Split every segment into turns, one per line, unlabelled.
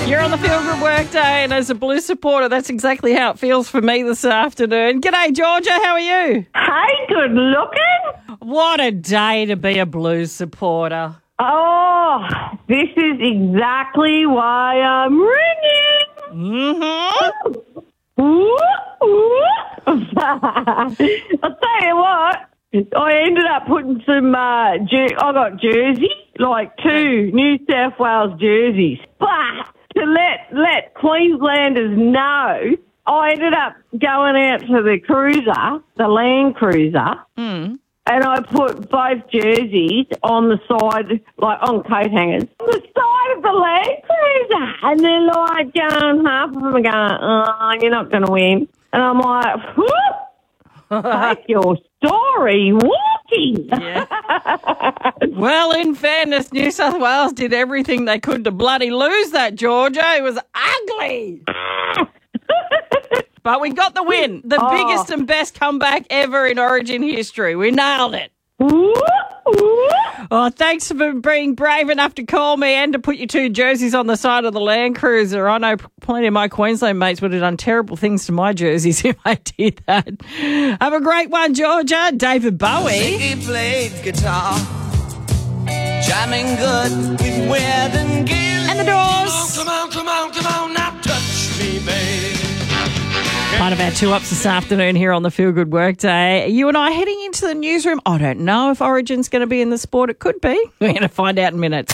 You're on the Feel Good Workday, and as a Blues supporter, that's exactly how it feels for me this afternoon. G'day, Georgia. How are you?
Hey, good looking.
What a day to be a Blues supporter.
Oh, this is exactly why I'm ringing. I'll tell you what, I ended up putting some, I got jerseys, like 2 New South Wales jerseys. But to let Queenslanders know, I ended up going out to the cruiser, the Land Cruiser, and I put both jerseys on the side, like on coat hangers, on the side of the Land Cruiser. And they're like going, half of them are going, oh, you're not going to win. And I'm like, whoop, take your story walking.
Yeah. Well, in fairness, New South Wales did everything they could to bloody lose that, Georgia. It was ugly. But we got the win. The biggest and best comeback ever in Origin history. We nailed it. Oh, thanks for being brave enough to call me and to put your 2 jerseys on the side of the Land Cruiser. I know plenty of my Queensland mates would have done terrible things to my jerseys if I did that. Have a great one, Georgia. David Bowie.
He played guitar, jamming good with Weird and Gill.
And the Doors.
Come on, now touch me, babe.
Part of our 2-ups this afternoon here on the Feel Good Workday. You and I heading into the newsroom. I don't know if Origin's going to be in the sport. It could be. We're going to find out in minutes.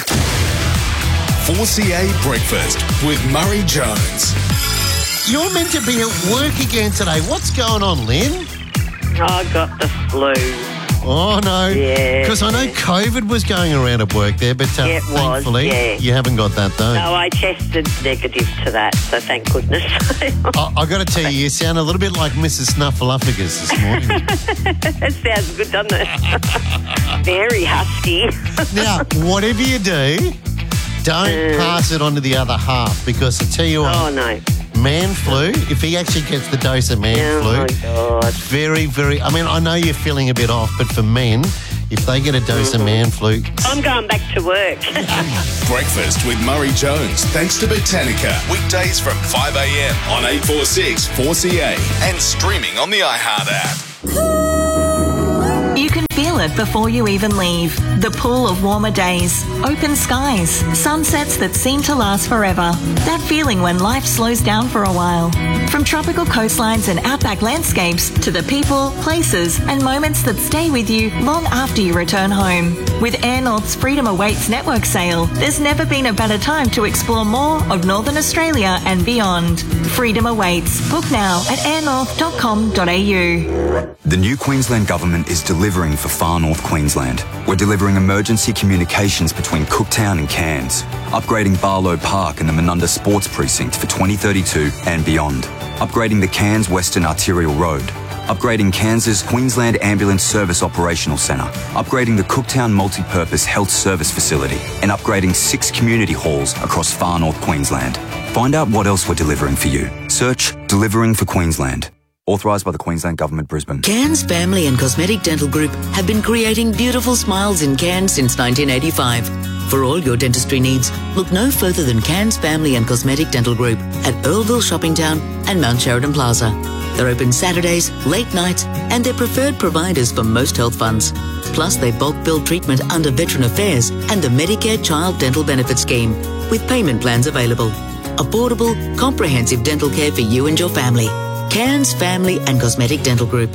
4CA Breakfast with Murray Jones.
You're meant to be at work again today. What's going on, Lynn?
I got the flu.
Oh, no.
Yeah.
Because I know COVID was going around at work there, but
It was,
thankfully
yeah.
you haven't got that, though.
No, I tested negative to that, so thank goodness.
I got to tell you sound a little bit like Mrs. Snuffleupagus this morning.
That sounds good, doesn't it? Very husky.
Now, whatever you do, don't pass it on to the other half, because I tell you what,
Oh, no.
man flu, if he actually gets the dose of man flu,
my God.
very, very, I mean, I know you're feeling a bit off, but for men, if they get a dose of man flu,
I'm going back to work.
Breakfast with Murray Jones, thanks to Botanica. Weekdays from 5 a.m. on 846 4CA and streaming on the iHeart app.
You can feel it before you even leave. The pull of warmer days, open skies, sunsets that seem to last forever. That feeling when life slows down for a while. From tropical coastlines and outback landscapes to the people, places and moments that stay with you long after you return home. With Air North's Freedom Awaits network sale, there's never been a better time to explore more of Northern Australia and beyond. Freedom awaits. Book now at airnorth.com.au.
The new Queensland Government is delivering for far north Queensland. We're delivering emergency communications between Cooktown and Cairns, upgrading Barlow Park and the Menunda Sports Precinct for 2032 and beyond, upgrading the Cairns Western Arterial Road, upgrading Cairns' Queensland Ambulance Service Operational Centre, upgrading the Cooktown Multi-Purpose Health Service Facility, and upgrading 6 community halls across far north Queensland. Find out what else we're delivering for you. Search Delivering for Queensland. Authorised by the Queensland Government, Brisbane.
Cairns Family and Cosmetic Dental Group have been creating beautiful smiles in Cairns since 1985. For all your dentistry needs, look no further than Cairns Family and Cosmetic Dental Group at Earlville Shopping Town and Mount Sheridan Plaza. They're open Saturdays, late nights, and they're preferred providers for most health funds. Plus, they bulk bill treatment under Veteran Affairs and the Medicare Child Dental Benefit Scheme, with payment plans available. Affordable, comprehensive dental care for you and your family. Cairns Family and Cosmetic Dental Group.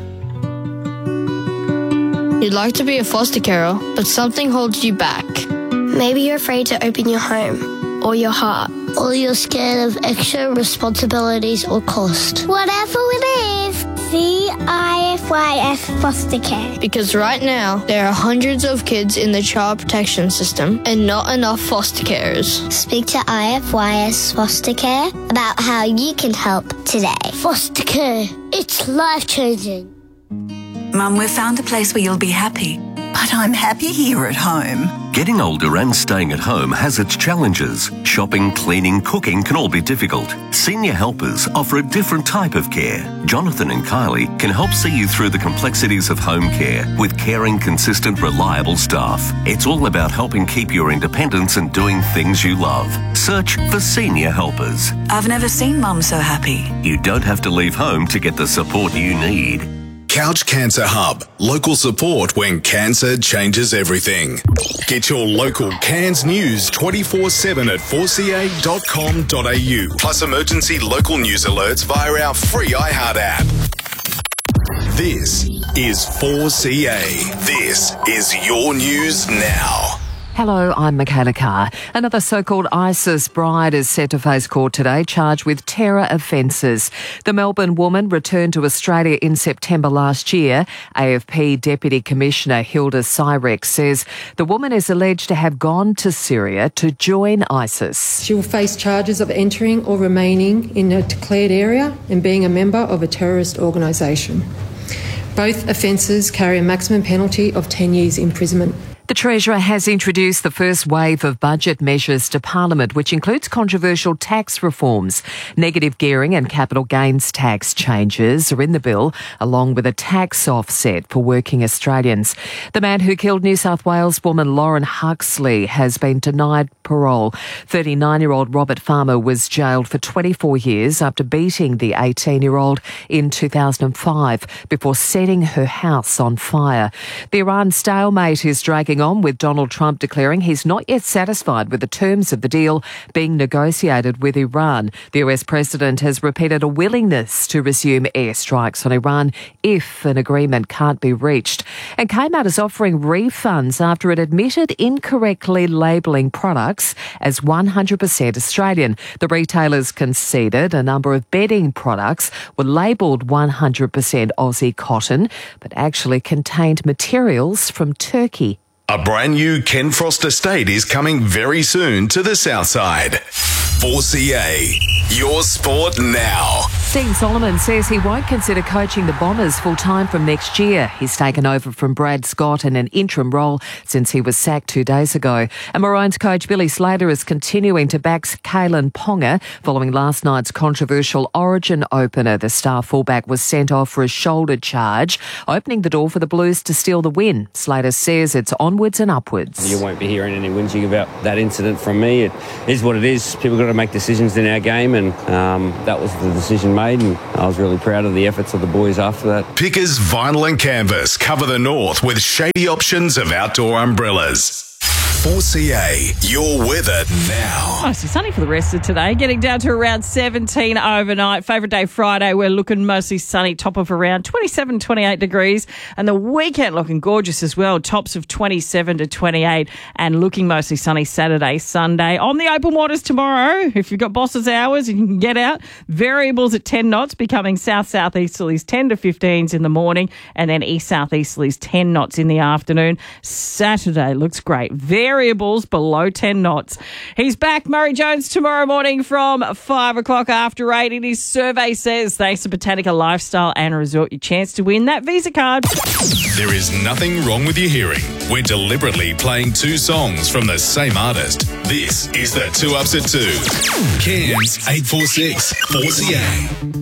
You'd like to be a foster carer, but something holds you back.
Maybe you're afraid to open your home or your heart, or you're scared of extra responsibilities or cost. Whatever it is, CIFYS Foster Care.
Because right now, there are hundreds of kids in the child protection system and not enough foster carers.
Speak to IFYS Foster Care about how you can help today. Foster care, it's life-changing.
Mum, we've found a place where you'll be happy.
but I'm happy here at home.
Getting older and staying at home has its challenges. Shopping, cleaning, cooking can all be difficult. Senior Helpers offer a different type of care. Jonathan and Kylie can help see you through the complexities of home care with caring, consistent, reliable staff. It's all about helping keep your independence and doing things you love. Search for Senior Helpers.
I've never seen Mum so happy.
You don't have to leave home to get the support you need.
Couch Cancer Hub. Local support when cancer changes everything. Get your local CANS news 24/7 at 4ca.com.au. Plus emergency local news alerts via our free iHeart app. This is 4CA. This is your news now.
Hello, I'm Michaela Carr. Another so-called ISIS bride is set to face court today, charged with terror offences. The Melbourne woman returned to Australia in September last year. AFP Deputy Commissioner Hilda Cyrek says the woman is alleged to have gone to Syria to join ISIS.
She will face charges of entering or remaining in a declared area and being a member of a terrorist organisation. Both offences carry a maximum penalty of 10 years imprisonment.
The Treasurer has introduced the first wave of budget measures to Parliament, which includes controversial tax reforms. Negative gearing and capital gains tax changes are in the bill, along with a tax offset for working Australians. The man who killed New South Wales woman Lauren Huxley has been denied parole. 39-year-old Robert Farmer was jailed for 24 years after beating the 18-year-old in 2005 before setting her house on fire. The Iran stalemate is dragging on, with Donald Trump declaring he's not yet satisfied with the terms of the deal being negotiated with Iran. The US president has repeated a willingness to resume airstrikes on Iran if an agreement can't be reached. And Kmart is offering refunds after it admitted incorrectly labelling products as 100% Australian. The retailers conceded a number of bedding products were labelled 100% Aussie cotton, but actually contained materials from Turkey.
A brand new Ken Frost estate is coming very soon to the south side. 4CA, your sport now.
Dean Solomon says he won't consider coaching the Bombers full-time from next year. He's taken over from Brad Scott in an interim role since he was sacked 2 days ago. And Maroons coach Billy Slater is continuing to back Kalen Ponga following last night's controversial Origin opener. The star fullback was sent off for a shoulder charge, opening the door for the Blues to steal the win. Slater says it's onwards and upwards.
You won't be hearing any whinging about that incident from me. It is what it is. People got to make decisions in our game, and that was the decision made, and I was really proud of the efforts of the boys after that.
Pickers Vinyl and Canvas cover the north with shady options of outdoor umbrellas. 4CA, your weather now.
Mostly sunny for the rest of today, getting down to around 17 overnight. Favourite day Friday, we're looking mostly sunny, top of around 27, 28 degrees. And the weekend looking gorgeous as well, tops of 27 to 28 and looking mostly sunny Saturday, Sunday. On the open waters tomorrow, if you've got boss's hours and you can get out, variables at 10 knots, becoming south-southeasterlies 10 to 15s in the morning, and then east-southeasterlies 10 knots in the afternoon. Saturday looks great. Variables below 10 knots. He's back, Murray Jones, tomorrow morning from 5 o'clock after 8. And his survey says, thanks to Botanica Lifestyle and Resort, your chance to win that Visa card.
There is nothing wrong with your hearing. We're deliberately playing 2 songs from the same artist. This is the 2 Ups at 2. CANS 846 4CA.